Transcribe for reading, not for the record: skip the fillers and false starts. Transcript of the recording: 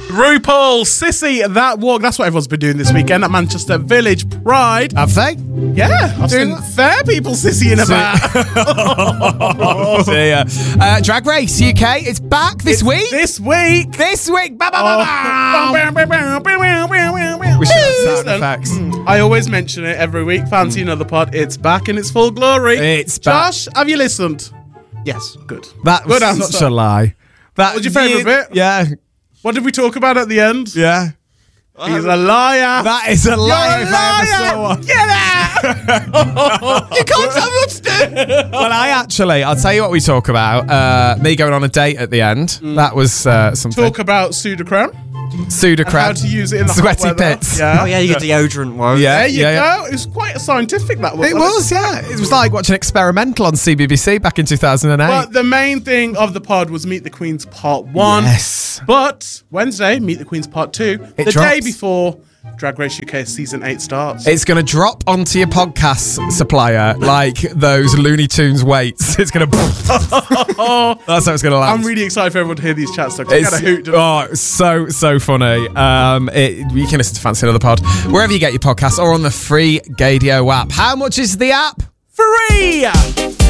RuPaul, Sissy, That Walk. That's what everyone's been doing this weekend at Manchester Village Pride. Have they? Yeah, I've seen fair people sissying about. Oh dear. Drag Race UK, it's back this week. This week. This week. Ba, ba, ba, ba. We should have sound effects. I always mention it every week. Fancy another pod. It's back in its full glory. It's back. Josh, have you listened? Yes. Good. That was Good answer. such a lie. That What's your favourite bit? Yeah. What did we talk about at the end? Yeah. He's a liar. That is a lie. You're a If I ever liar. saw one. Get out. You can't tell me what to do. Well, I'll tell you what we talk about. Me going on a date at the end. That was something. Talk about Sudocrem. Pseudocrab. How to use it in the Sweaty hot weather. pits. Yeah. Oh yeah, your deodorant one. Yeah. There you go. It was quite scientific, that one. It was, yeah. It was like watching Experimental on CBBC back in 2008. But the main thing of the pod was Meet the Queens Part 1. Yes. But Wednesday, Meet the Queens Part 2. The drops. day before Drag Race UK Season 8 starts. It's going to drop onto your podcast supplier like those Looney Tunes weights. It's going to... That's how it's going to land. I'm really excited for everyone to hear these chats. So I got a hoot. it's so funny. You can listen to Fancy Another Pod wherever you get your podcasts or on the free Gadio app. How much is the app? Free!